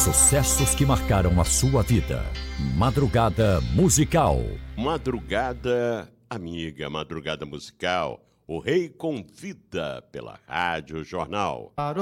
Sucessos que marcaram a sua vida. Madrugada Musical. Madrugada amiga, madrugada musical. O Rei convida pela Rádio Jornal.